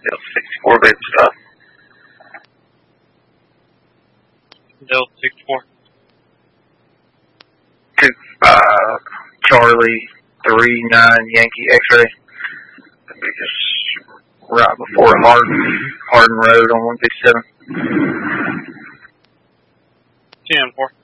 Delta 64, ready to stop. Delta 64. 25 Charlie 39 Yankee X-ray. Just right before Hardin Road on 157. 10-4.